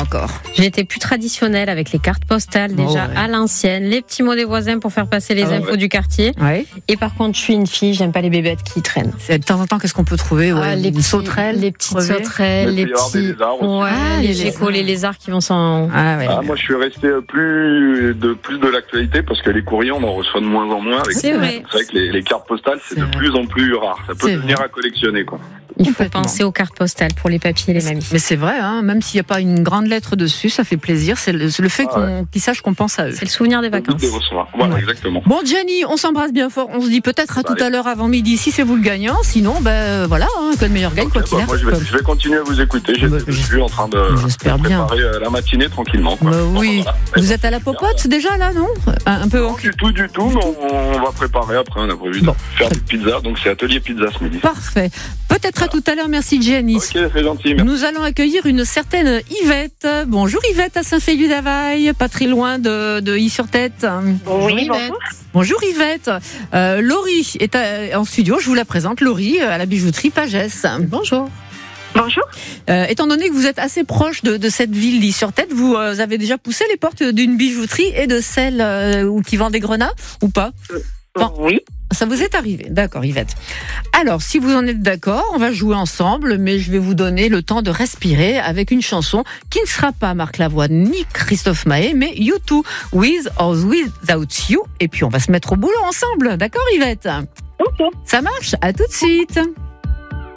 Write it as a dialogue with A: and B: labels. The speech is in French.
A: encore?
B: J'ai été plus traditionnelle avec les cartes postales, déjà à l'ancienne, les petits mots des voisins pour faire passer les infos du quartier.
A: Ouais.
B: Et par contre, je suis une fille, j'aime pas les bébêtes qui traînent.
A: De temps en temps, qu'est-ce qu'on peut trouver?
B: Les petites sauterelles, les petits. Les geckos, les lézards qui vont s'en.
C: Moi, je suis resté plus de l'actualité parce que les courriers, on en reçoit de moins en moins.
B: C'est vrai.
C: C'est vrai que les cartes postales, c'est de plus en plus rare. Ça peut devenir à collectionner, quoi.
B: Il faut penser aux cartes postales pour les papiers et les mamies.
A: Mais c'est vrai, même s'il n'y a pas une grande lettre dessus, ça fait plaisir. C'est le fait qu'ils sachent qu'on pense à eux.
B: C'est le souvenir des vacances.
C: Voilà, exactement.
A: Bon, Gianni, on s'embrasse bien fort. On se dit peut-être à tout à l'heure avant midi si c'est vous le gagnant. Sinon, que le meilleur gagne, quoi qu'il arrive.
C: Moi, je vais continuer à vous écouter. Je suis en train de préparer la matinée tranquillement.
A: Oui. Vous êtes à la popote déjà là, non? Un peu.
C: Non, du tout. Mais on va préparer après. On a prévu de faire des pizzas. Donc c'est atelier pizza ce midi.
A: Parfait. Peut-être à tout à l'heure. Merci, Gianni.
C: Ok, c'est gentil. Merci.
A: Nous allons accueillir une certaine Yvette. Bonjour Yvette à Saint-Féliu-d'Availle, pas très loin de Y-sur-Tête.
D: Oui, bonjour.
A: Bonjour Yvette. Laurie est en studio. Je vous la présente. Laurie à la bijouterie Pagès. Bonjour.
D: Bonjour.
A: Étant donné que vous êtes assez proche de cette ville d'Y-sur-Tête, vous avez déjà poussé les portes d'une bijouterie et de celle qui vend des grenats ou pas?
D: Oui.
A: Ça vous est arrivé, d'accord Yvette. Alors, si vous en êtes d'accord, on va jouer ensemble, mais je vais vous donner le temps de respirer avec une chanson qui ne sera pas Marc Lavoine ni Christophe Maé, mais U2, With or Without You. Et puis on va se mettre au boulot ensemble, d'accord Yvette?
D: Ok.
A: Ça marche? À tout de suite.